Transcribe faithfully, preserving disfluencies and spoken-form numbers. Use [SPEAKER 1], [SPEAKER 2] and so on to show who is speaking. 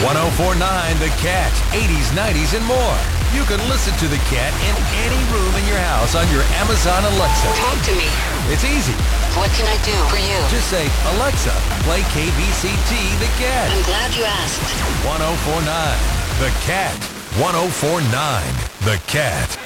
[SPEAKER 1] oh four point nine The Cat, eighties, nineties, and more. You can listen to The Cat in any room in your house on your Amazon Alexa.
[SPEAKER 2] Talk to me.
[SPEAKER 1] It's easy.
[SPEAKER 2] What can I do for you?
[SPEAKER 1] Just say, Alexa, play K B C T The Cat.
[SPEAKER 2] I'm glad you asked.
[SPEAKER 1] one oh four point nine The Cat. one oh four point nine The Cat.